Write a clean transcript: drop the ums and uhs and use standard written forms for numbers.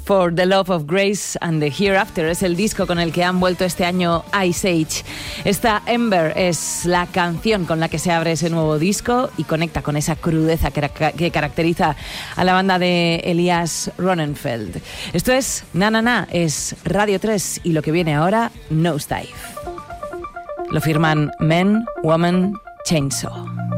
For the Love of Grace and the Hereafter es el disco con el que han vuelto este año Ice Age. Esta Ember es la canción con la que se abre ese nuevo disco y conecta con esa crudeza que caracteriza a la banda de Elias Ronenfeld. Esto es Na Na Na, es Radio 3 y lo que viene ahora, Nosedive. Lo firman Men, Woman, Chainsaw.